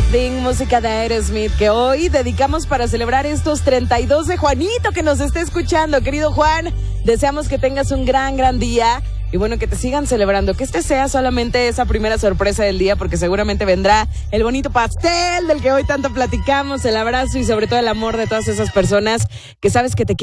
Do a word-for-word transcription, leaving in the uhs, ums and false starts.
Everything, música de Aerosmith, que hoy dedicamos para celebrar estos treinta y dos de Juanito que nos está escuchando. Querido Juan, deseamos que tengas un gran, gran día. Y bueno, que te sigan celebrando, que este sea solamente esa primera sorpresa del día, porque seguramente vendrá el bonito pastel del que hoy tanto platicamos, el abrazo y sobre todo el amor de todas esas personas que sabes que te quieren.